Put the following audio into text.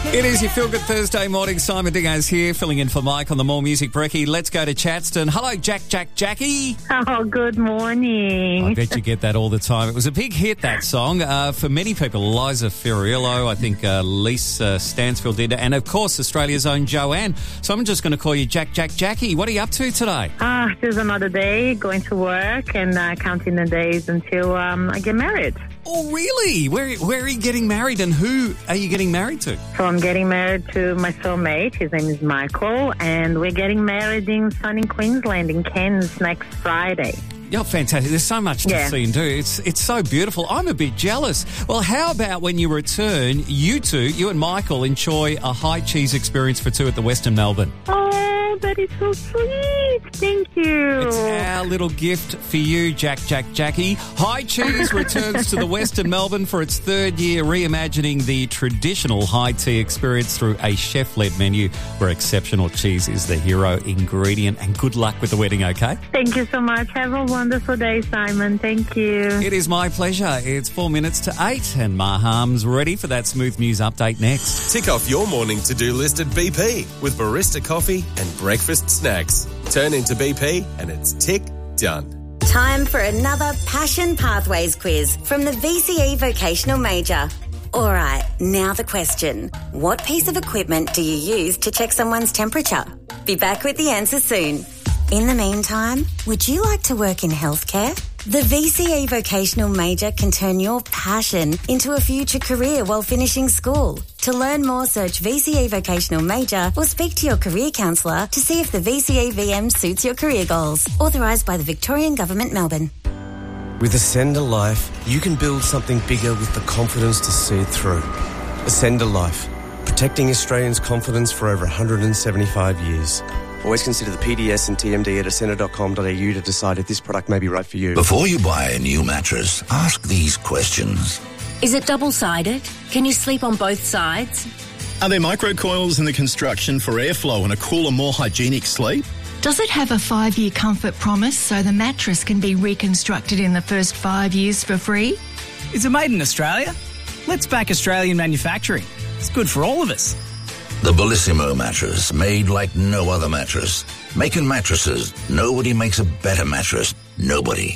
It is your Feel Good Thursday morning. Simon Dingo's here, filling in for Mike on the More Music Brekkie. Let's go to Chatston. Hello, Jackie. Oh, good morning. I bet you get that all the time. It was a big hit, that song. For many people, Liza Fiorillo, I think Lise Stansfield did, and of course, Australia's own Joanne. So I'm just going to call you Jackie. What are you up to today? Just another day, going to work and counting the days until I get married. Oh, really? Where are you getting married, and who are you getting married to? So I'm getting married to my soulmate. His name is Michael, and we're getting married in sunny Queensland, in Cairns, next Friday. Yeah, fantastic. There's so much to see and do. It's so beautiful. I'm a bit jealous. Well, how about when you return, you and Michael enjoy a high cheese experience for two at the Western Melbourne? Oh, that is so sweet. Thank you. It's our little gift for you, Jackie. High Cheese returns to the Western Melbourne for its third year, reimagining the traditional high tea experience through a chef-led menu where exceptional cheese is the hero ingredient. And good luck with the wedding, okay? Thank you so much. Have a wonderful day, Simon. Thank you. It is my pleasure. It's 4 minutes to 8 and Maham's ready for that smooth news update next. Tick off your morning to-do list at BP with barista coffee and breakfast snacks. Turn into BP and it's tick done. Time for another Passion Pathways quiz from the VCE Vocational Major. All right, now the question. What piece of equipment do you use to check someone's temperature? Be back with the answer soon. In the meantime, would you like to work in healthcare? The VCE Vocational Major can turn your passion into a future career while finishing school. To learn more, search VCE Vocational Major or speak to your career counsellor to see if the VCE VM suits your career goals. Authorised by the Victorian Government, Melbourne. With Ascender Life, you can build something bigger with the confidence to see it through. Ascender Life, protecting Australians' confidence for over 175 years. Always consider the PDS and TMD at ascender.com.au to decide if this product may be right for you. Before you buy a new mattress, ask these questions. Is it double-sided? Can you sleep on both sides? Are there microcoils in the construction for airflow and a cooler, more hygienic sleep? Does it have a 5-year comfort promise so the mattress can be reconstructed in the first 5 years for free? Is it made in Australia? Let's back Australian manufacturing. It's good for all of us. The Bellissimo mattress, made like no other mattress. Making mattresses, nobody makes a better mattress. Nobody.